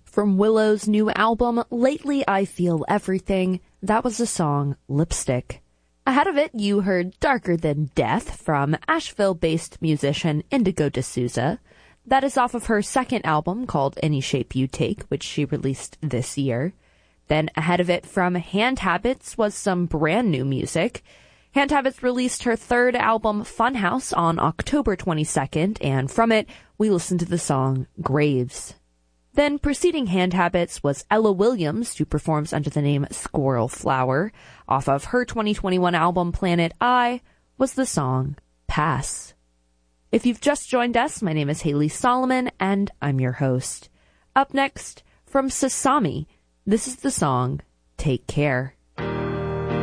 From Willow's new album, Lately I Feel Everything, that was the song Lipstick. Ahead of it, you heard Darker Than Death from Asheville-based musician Indigo D'Souza. That is off of her second album called Any Shape You Take, which she released this year. Then ahead of it from Hand Habits was some brand new music. Hand Habits released her third album, Funhouse, on October 22nd, and from it, we listened to the song Graves. Then preceding Hand Habits was Ella Williams, who performs under the name Squirrel Flower. Off of her 2021 album, Planet I, was the song Pass. If you've just joined us, my name is Haley Solomon, and I'm your host. Up next, from Sasami, this is the song Take Care.